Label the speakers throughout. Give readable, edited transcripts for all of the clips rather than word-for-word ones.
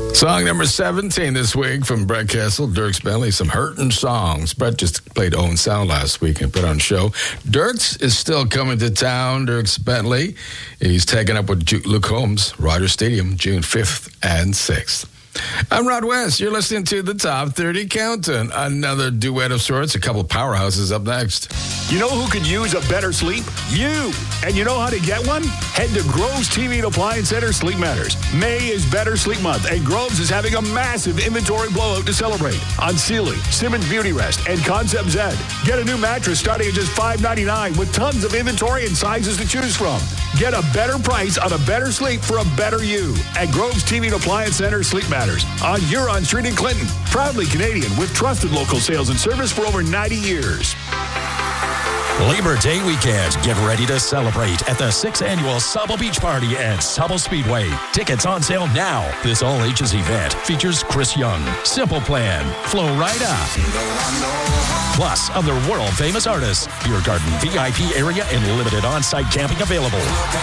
Speaker 1: Song number 17 this week from Brett Kessel, Dierks Bentley, some hurtin' songs. Brett just played Owen Sound last week and put on a show. Dierks is still coming to town, Dierks Bentley. He's taking up with Luke Combs, Rogers Stadium, June 5th and 6th. I'm Rod West. You're listening to the Top 30 Countdown. Another duet of sorts, a couple of powerhouses up next.
Speaker 2: You know who could use a better sleep? You. And you know how to get one? Head to Groves TV and Appliance Center Sleep Matters. May is Better Sleep Month, and Groves is having a massive inventory blowout to celebrate on Sealy, Simmons Beauty Rest, and Concept Z. Get a new mattress starting at just $5.99 with tons of inventory and sizes to choose from. Get a better price on a better sleep for a better you at Groves TV and Appliance Center Sleep Matters on Huron Street in Clinton. Proudly Canadian with trusted local sales and service for over 90 years.
Speaker 3: Labor Day weekend. Get ready to celebrate at the 6th Annual Sauble Beach Party at Sauble Speedway. Tickets on sale now. This all-ages event features Chris Young, Simple Plan, Flo Rida, plus other world-famous artists. Beer garden, VIP area, and limited on-site camping available.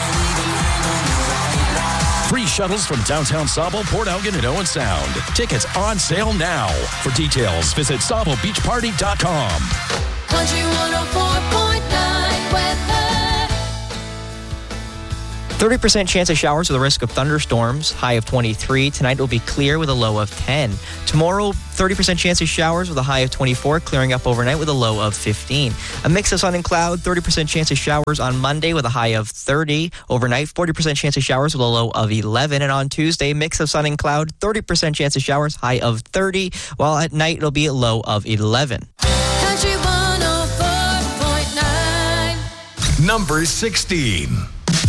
Speaker 3: Free shuttles from downtown Sauble, Port Elgin, and Owen Sound. Tickets on sale now. For details, visit SaubleBeachParty.com.
Speaker 4: Country 104.9 weather.
Speaker 5: 30% chance of showers with a risk of thunderstorms, high of 23. Tonight will be clear with a low of 10. Tomorrow, 30% chance of showers with a high of 24, clearing up overnight with a low of 15. A mix of sun and cloud, 30% chance of showers on Monday with a high of 30. Overnight, 40% chance of showers with a low of 11. And on Tuesday, mix of sun and cloud, 30% chance of showers, high of 30. While at night, it'll be a low of 11.
Speaker 4: Country 104.9.
Speaker 3: Number 16.